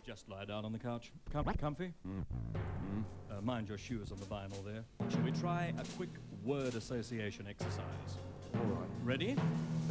Just lie down on the couch. Comfy? Mind your shoes on the vinyl there. Shall we try a quick word association exercise? All right. Ready?